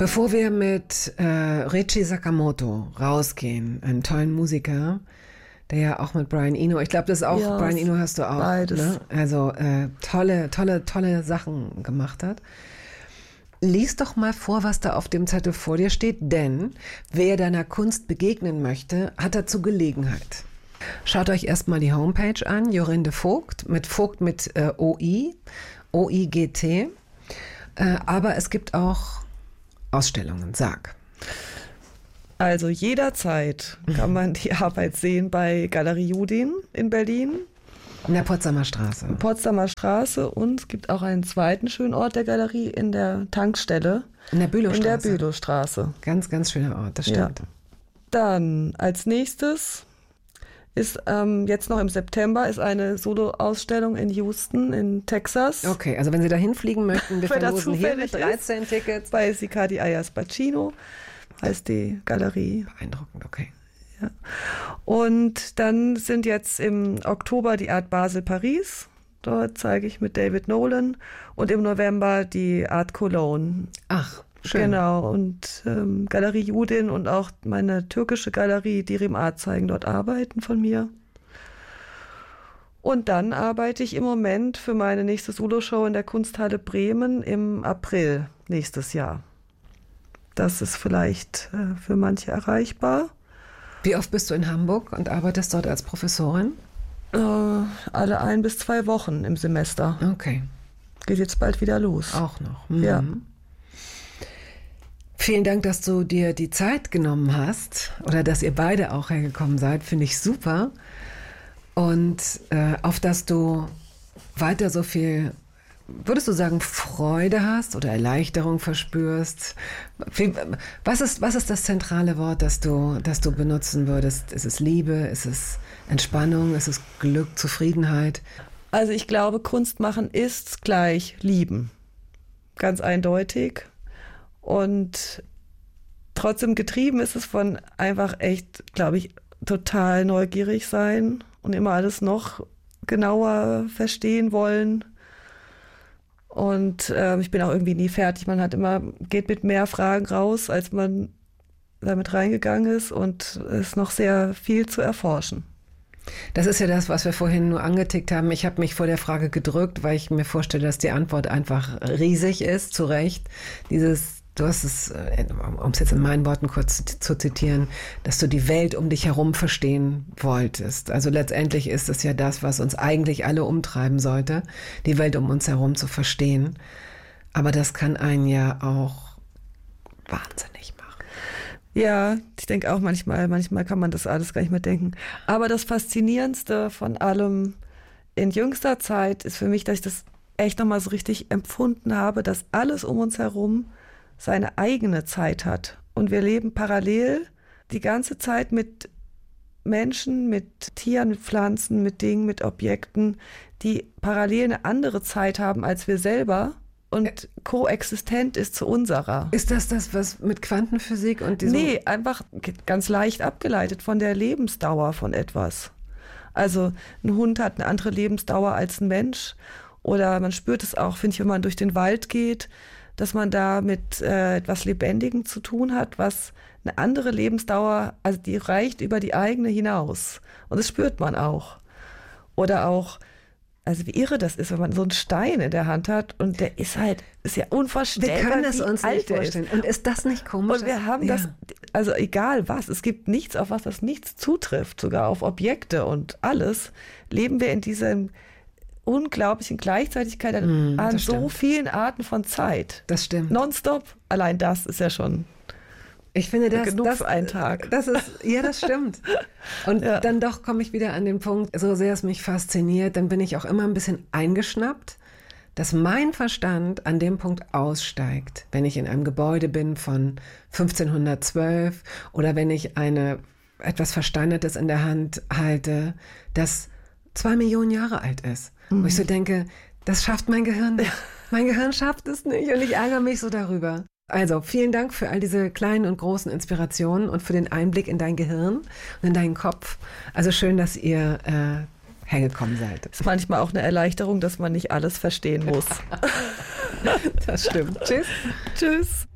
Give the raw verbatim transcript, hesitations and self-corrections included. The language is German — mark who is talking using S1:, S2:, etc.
S1: Bevor wir mit äh, Ryuichi Sakamoto rausgehen, einen tollen Musiker, der ja auch mit Brian Eno, ich glaube, das ist auch,
S2: ja,
S1: Brian Eno hast du auch,
S2: beides.
S1: Ne? Also äh, tolle, tolle, tolle Sachen gemacht hat. Lies doch mal vor, was da auf dem Zettel vor dir steht, denn wer deiner Kunst begegnen möchte, hat dazu Gelegenheit. Schaut euch erstmal die Homepage an, Jorinde Vogt, mit Vogt mit äh, O I, O I G T. Äh, aber es gibt auch Ausstellungen, sag.
S2: Also jederzeit kann man die Arbeit sehen bei Galerie Judin in Berlin.
S1: In der Potsdamer Straße.
S2: Potsdamer Straße, und es gibt auch einen zweiten schönen Ort der Galerie in der Tankstelle.
S1: In der Bülowstraße.
S2: In der Bülowstraße.
S1: Ganz, ganz schöner Ort, das stimmt.
S2: Ja. Dann als nächstes ist ähm, jetzt noch im September ist eine Solo-Ausstellung in Houston in Texas.
S1: Okay, also wenn Sie da hinfliegen möchten, wir verlosen hier mit dreizehn Tickets.
S2: Bei Sicardi Ayers Bacino heißt die Galerie.
S1: Beeindruckend, okay.
S2: Ja. Und dann sind jetzt im Oktober die Art Basel Paris. Dort zeige ich mit David Nolan. Und im November die Art Cologne.
S1: Ach, schön.
S2: Genau. Und ähm, Galerie Judin und auch meine türkische Galerie Dirim Art zeigen dort Arbeiten von mir. Und dann arbeite ich im Moment für meine nächste Soloshow in der Kunsthalle Bremen im April nächstes Jahr. Das ist vielleicht äh, für manche erreichbar.
S1: Wie oft bist du in Hamburg und arbeitest dort als Professorin?
S2: Äh, alle ein bis zwei Wochen im Semester.
S1: Okay.
S2: Geht jetzt bald wieder los.
S1: Auch noch. Mhm.
S2: Ja.
S1: Vielen Dank, dass du dir die Zeit genommen hast oder dass ihr beide auch hergekommen seid. Finde ich super. Und äh, auf dass du weiter so viel, würdest du sagen, Freude hast oder Erleichterung verspürst? Wie, was ist, was ist das zentrale Wort, das du, das du benutzen würdest? Ist es Liebe? Ist es Entspannung? Ist es Glück, Zufriedenheit?
S2: Also ich glaube, Kunst machen ist gleich lieben. Ganz eindeutig. Und trotzdem getrieben ist es von einfach echt, glaube ich, total neugierig sein und immer alles noch genauer verstehen wollen. Und äh, ich bin auch irgendwie nie fertig. Man hat immer, geht mit mehr Fragen raus, als man damit reingegangen ist, und es ist noch sehr viel zu erforschen.
S1: Das ist ja das, was wir vorhin nur angetickt haben. Ich habe mich vor der Frage gedrückt, weil ich mir vorstelle, dass die Antwort einfach riesig ist, zu Recht. Dieses, du hast es, um es jetzt in meinen Worten kurz zu zitieren, dass du die Welt um dich herum verstehen wolltest. Also letztendlich ist es ja das, was uns eigentlich alle umtreiben sollte, die Welt um uns herum zu verstehen. Aber das kann einen ja auch wahnsinnig machen.
S2: Ja, ich denke auch manchmal, manchmal kann man das alles gar nicht mehr denken. Aber das Faszinierendste von allem in jüngster Zeit ist für mich, dass ich das echt nochmal so richtig empfunden habe, dass alles um uns herum seine eigene Zeit hat. Und wir leben parallel die ganze Zeit mit Menschen, mit Tieren, mit Pflanzen, mit Dingen, mit Objekten, die parallel eine andere Zeit haben als wir selber und koexistent ist zu unserer.
S1: Ist das das, was mit Quantenphysik und diesem...
S2: Nee, einfach ganz leicht abgeleitet von der Lebensdauer von etwas. Also ein Hund hat eine andere Lebensdauer als ein Mensch. Oder man spürt es auch, finde ich, wenn man durch den Wald geht, dass man da mit äh, etwas Lebendigem zu tun hat, was eine andere Lebensdauer, also die reicht über die eigene hinaus. Und das spürt man auch. Oder auch, also wie irre das ist, wenn man so einen Stein in der Hand hat und der ist halt, ist ja unvorstellbar.
S1: Wir können es uns nicht vorstellen.
S2: Ist.
S1: Und ist das nicht komisch?
S2: Und wir haben
S1: ja.
S2: das, also egal was, es gibt nichts, auf was das nichts zutrifft, sogar auf Objekte und alles, leben wir in diesem unglaublichen Gleichzeitigkeit an, mm, an so
S1: stimmt.
S2: vielen Arten von Zeit.
S1: Das stimmt.
S2: Nonstop, allein das ist ja schon
S1: ich finde das,
S2: genug
S1: das,
S2: für einen Tag.
S1: Das ist, ja, das stimmt. Und ja. dann doch komme ich wieder an den Punkt, so sehr es mich fasziniert, dann bin ich auch immer ein bisschen eingeschnappt, dass mein Verstand an dem Punkt aussteigt, wenn ich in einem Gebäude bin von fünfzehnhundertzwölf oder wenn ich eine etwas Versteinertes in der Hand halte, das zwei Millionen Jahre alt ist. Mhm. Wo ich so denke, das schafft mein Gehirn nicht. Mein Gehirn schafft es nicht und ich ärgere mich so darüber. Also vielen Dank für all diese kleinen und großen Inspirationen und für den Einblick in dein Gehirn und in deinen Kopf. Also schön, dass ihr äh, hergekommen seid.
S2: Es ist manchmal auch eine Erleichterung, dass man nicht alles verstehen muss.
S1: Das stimmt. Tschüss.
S2: Tschüss.